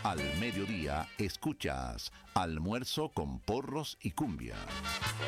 Al mediodía escuchas Almuerzo con Porros y Cumbia.